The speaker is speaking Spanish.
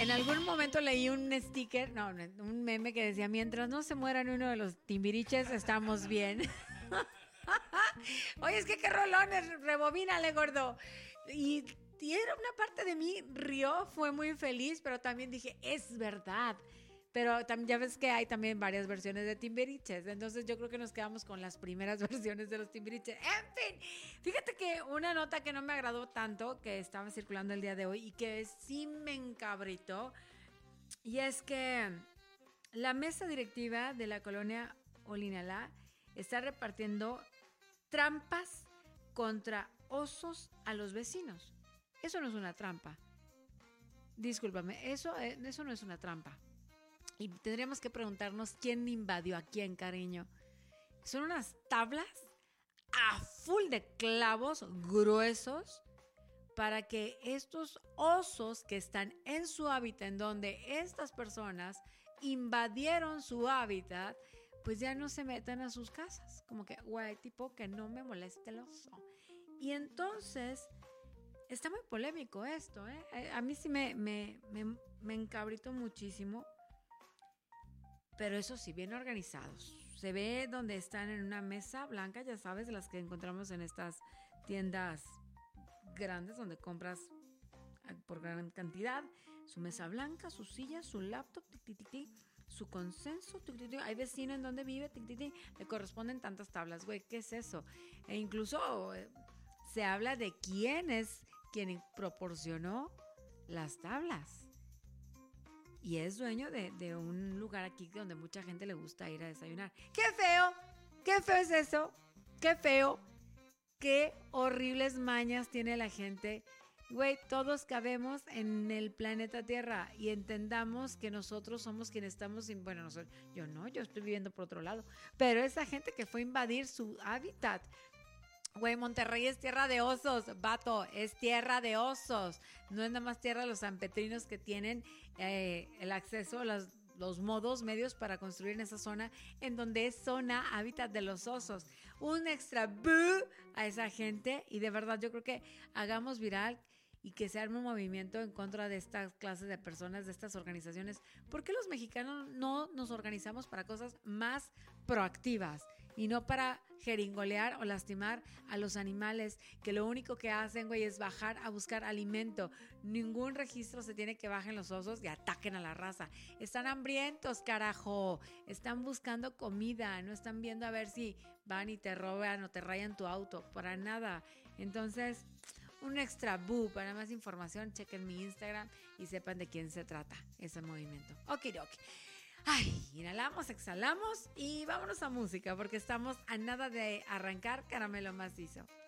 En algún momento leí un sticker, no, un meme que decía, mientras no se mueran uno de los timbiriches, estamos bien. Oye, es que qué rolones, rebobínale, gordo. Y era una parte de mí, rió, fue muy feliz, pero también dije, es verdad. Pero también ya ves que hay también varias versiones de Timbiriches. Entonces yo creo que nos quedamos con las primeras versiones de los Timbiriches. En fin, fíjate que una nota que no me agradó tanto, que estaba circulando el día de hoy y que sí me encabritó, y es que la mesa directiva de la colonia Olinalá está repartiendo trampas contra osos a los vecinos. Eso no es una trampa. Discúlpame, eso no es una trampa. Y tendríamos que preguntarnos quién invadió a quién, cariño. Son unas tablas a full de clavos gruesos para que estos osos que están en su hábitat, en donde estas personas invadieron su hábitat, pues ya no se metan a sus casas. Como que, güey, tipo que no me moleste el oso. Y entonces, está muy polémico esto, ¿eh? A mí sí me encabritó muchísimo. Pero eso sí, bien organizados. Se ve donde están en una mesa blanca, ya sabes, de las que encontramos en estas tiendas grandes donde compras por gran cantidad. Su mesa blanca, su silla, su laptop, su consenso. Hay vecino en donde vive, le corresponden tantas tablas. Güey, ¿qué es eso? E incluso se habla de quién es quien proporcionó las tablas. Y es dueño de un lugar aquí donde mucha gente le gusta ir a desayunar. ¡Qué feo! ¡Qué feo es eso! ¡Qué feo! ¡Qué horribles mañas tiene la gente! Güey, todos cabemos en el planeta Tierra y entendamos que nosotros somos quienes estamos... Bueno, yo no, yo estoy viviendo por otro lado. Pero esa gente que fue a invadir su hábitat... Güey, Monterrey es tierra de osos, vato, es tierra de osos. No es nada más tierra de los sanpetrinos que tienen el acceso a los modos medios para construir en esa zona, en donde es zona hábitat de los osos. Un extra boo a esa gente y de verdad yo creo que hagamos viral y que se arme un movimiento en contra de estas clases de personas, de estas organizaciones. ¿Por qué los mexicanos no nos organizamos para cosas más proactivas y no para jeringolear o lastimar a los animales que lo único que hacen, güey, es bajar a buscar alimento? Ningún registro se tiene que bajen los osos y ataquen a la raza. Están hambrientos, carajo. Están buscando comida. No están viendo a ver si van y te roban o te rayan tu auto. Para nada. Entonces... un extra boo. Para más información, chequen mi Instagram y sepan de quién se trata ese movimiento. Okidoki. Ay, inhalamos, exhalamos y vámonos a música porque estamos a nada de arrancar Caramelo Macizo.